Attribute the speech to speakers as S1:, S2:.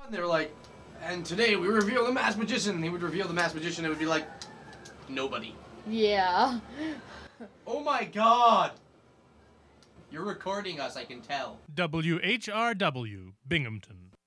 S1: And they were like, and today we reveal the masked magician. He would reveal the masked magician. It would be like, nobody.
S2: Yeah.
S1: Oh my god! You're recording us, I can tell.
S3: WHRW, Binghamton.